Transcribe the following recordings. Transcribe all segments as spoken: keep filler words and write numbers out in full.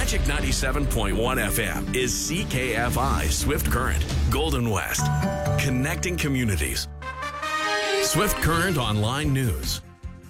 Magic ninety-seven point one F M is C K F I Swift Current, Golden West. Connecting communities. Swift Current Online News.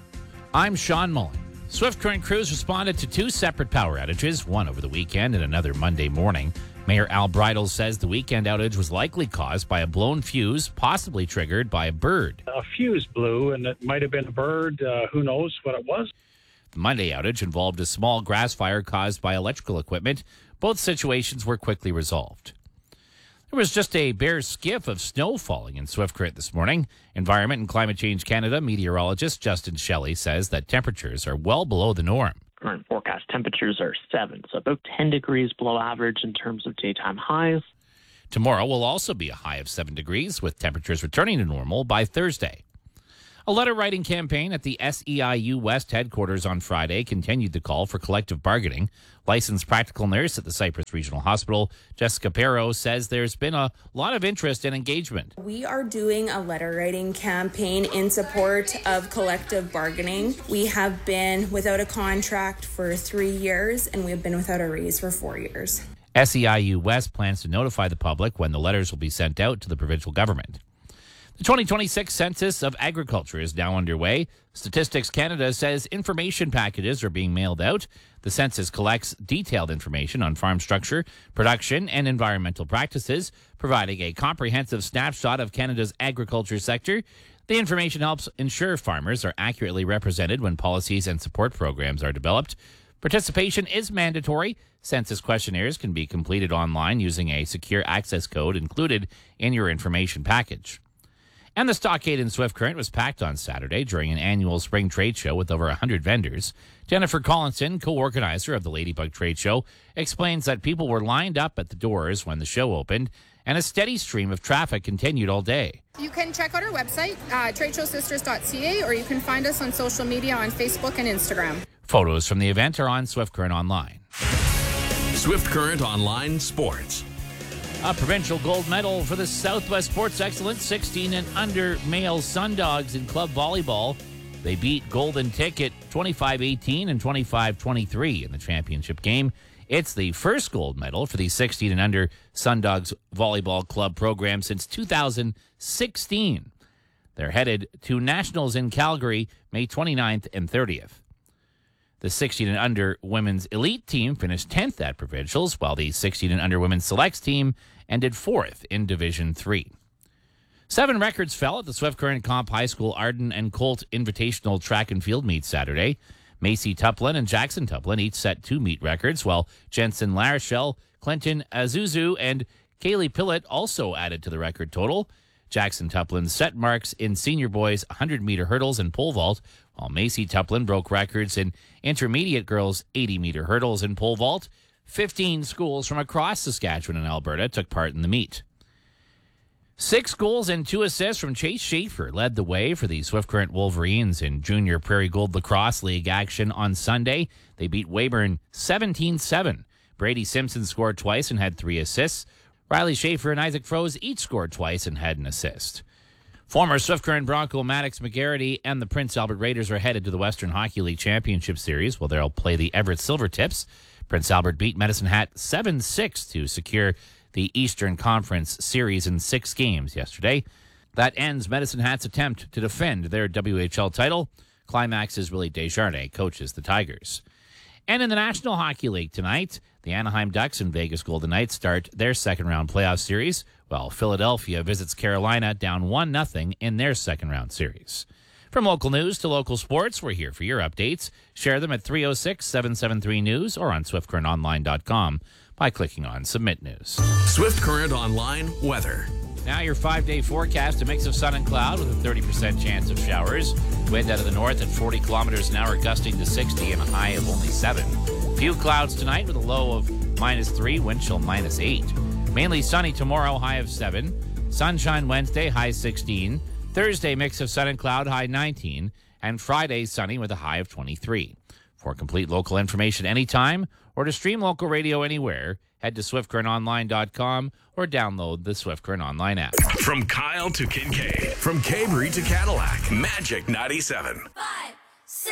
I'm Sean Mullen. Swift Current crews responded to two separate power outages, one over the weekend and another Monday morning. Mayor Al Bridle says the weekend outage was likely caused by a blown fuse, possibly triggered by a bird. A fuse blew, and it might have been a bird. Uh, who knows what it was? The Monday outage involved a small grass fire caused by electrical equipment. Both situations were quickly resolved. There was just a bare skiff of snow falling in Swift Current this morning. Environment and Climate Change Canada meteorologist Justin Shelley says that temperatures are well below the norm. Current forecast temperatures are seven, so about ten degrees below average in terms of daytime highs. Tomorrow will also be a high of seven degrees, with temperatures returning to normal by Thursday. A letter-writing campaign at the S E I U West headquarters on Friday continued the call for collective bargaining. Licensed practical nurse at the Cypress Regional Hospital, Jessica Perro, says there's been a lot of interest and engagement. We are doing a letter-writing campaign in support of collective bargaining. We have been without a contract for three years, and we have been without a raise for four years. S E I U West plans to notify the public when the letters will be sent out to the provincial government. The twenty twenty-six Census of Agriculture is now underway. Statistics Canada says information packages are being mailed out. The census collects detailed information on farm structure, production, and environmental practices, providing a comprehensive snapshot of Canada's agriculture sector. The information helps ensure farmers are accurately represented when policies and support programs are developed. Participation is mandatory. Census questionnaires can be completed online using a secure access code included in your information package. And the Stockade in Swift Current was packed on Saturday during an annual spring trade show with over one hundred vendors. Jennifer Collinson, co-organizer of the Ladybug Trade Show, explains that people were lined up at the doors when the show opened, and a steady stream of traffic continued all day. You can check out our website, uh, trade show sisters dot c a, or you can find us on social media on Facebook and Instagram. Photos from the event are on Swift Current Online. Swift Current Online Sports. A provincial gold medal for the Southwest Sports Excellence sixteen and under male Sundogs in club volleyball. They beat Golden Ticket twenty-five eighteen and twenty-five twenty-three in the championship game. It's the first gold medal for the sixteen and under Sundogs volleyball club program since two thousand sixteen. They're headed to Nationals in Calgary May twenty-ninth and thirtieth. The sixteen and under women's elite team finished tenth at provincials, while the sixteen and under women's selects team ended fourth in Division three. Seven records fell at the Swift Current Comp High School Arden and Colt Invitational Track and Field meet Saturday. Macy Tuplin and Jackson Tuplin each set two meet records, while Jensen Larachelle, Clinton Azuzu, and Kaylee Pillett also added to the record total. Jackson Tuplin set marks in senior boys one hundred meter hurdles and pole vault, while Macy Tuplin broke records in intermediate girls eighty meter hurdles and pole vault. fifteen schools from across Saskatchewan and Alberta took part in the meet. Six goals and two assists from Chase Schaefer led the way for the Swift Current Wolverines in Junior Prairie Gold Lacrosse League action on Sunday. They beat Weyburn seventeen seven. Brady Simpson scored twice and had three assists. Riley Schaefer and Isaac Froese each scored twice and had an assist. Former Swift Current Bronco Maddox McGarity and the Prince Albert Raiders are headed to the Western Hockey League Championship Series, where they'll play the Everett Silvertips. Prince Albert beat Medicine Hat seven six to secure the Eastern Conference Series in six games yesterday. That ends Medicine Hat's attempt to defend their W H L title. Climax's Willie Desjardins coaches the Tigers. And in the National Hockey League tonight, the Anaheim Ducks and Vegas Golden Knights start their second-round playoff series, while Philadelphia visits Carolina down one nothing in their second-round series. From local news to local sports, we're here for your updates. Share them at three oh six, seven seven three news or on swift current online dot com by clicking on Submit News. Swift Current Online Weather. Now your five-day forecast, a mix of sun and cloud with a thirty percent chance of showers. Wind out of the north at forty kilometers an hour, gusting to sixty and a high of only seven. Few clouds tonight with a low of minus three, wind chill minus eight. Mainly sunny tomorrow, high of seven. Sunshine Wednesday, high sixteen. Thursday, mix of sun and cloud, high nineteen. And Friday, sunny with a high of twenty-three. For complete local information anytime or to stream local radio anywhere, head to swift current online dot com or download the Swift Current Online app. From Kyle to Kincaid, from Cabrey to Cadillac, Magic ninety-seven. Five.